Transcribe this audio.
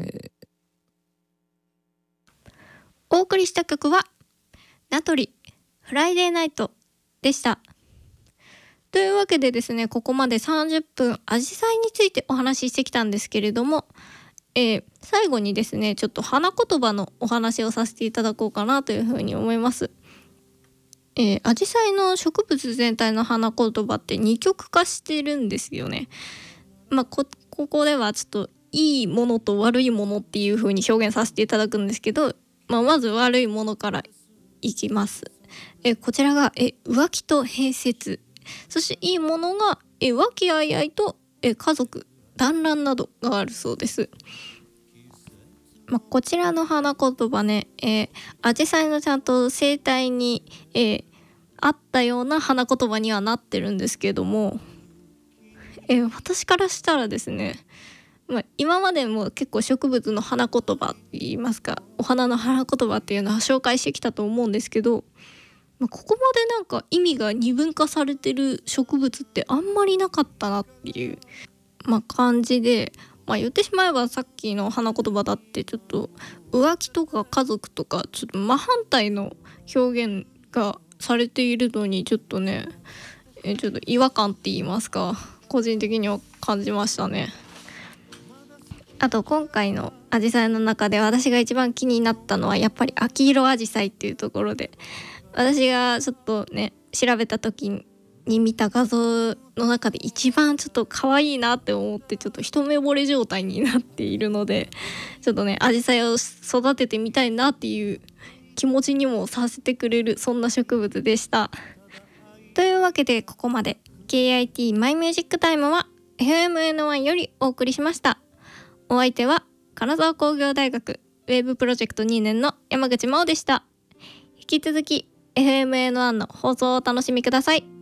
お送りした曲はナトリフライデーナイトでした。というわけでですね、ここまで30分アジサイについてお話ししてきたんですけれども、最後にですね、ちょっと花言葉のお話をさせていただこうかなというふうに思います。アジサイの植物全体の花言葉って二極化してるんですよね。ここではちょっといいものと悪いものっていう風に表現させていただくんですけど、まず悪いものからいきます。こちらが浮気と併設、そしていいものが和気あいあいと家族団らんなどがあるそうです。こちらの花言葉ね、アジサイのちゃんと生態に、合ったような花言葉にはなってるんですけども、私からしたらですね、今までも結構植物の花言葉って言いますか、お花の花言葉っていうのは紹介してきたと思うんですけど、ここまでなんか意味が二分化されてる植物ってあんまりなかったなっていう、感じで、言ってしまえばさっきの花言葉だってちょっと浮気とか家族とかちょっと真反対の表現がされているのに、ちょっとね、ちょっと違和感って言いますか、個人的には感じましたね。あと今回のアジサイの中で私が一番気になったのはやっぱり秋色アジサイっていうところで、私がちょっとね調べた時に見た画像の中で一番ちょっと可愛いなって思って、ちょっと一目惚れ状態になっているので、ちょっとねアジサイを育ててみたいなっていう気持ちにもさせてくれる、そんな植物でした。というわけでここまで KIT マイミュージックタイムは FMN1 よりお送りしました。お相手は金沢工業大学ウェブプロジェクト2年の山口真央でした。引き続き FMN1 の放送をお楽しみください。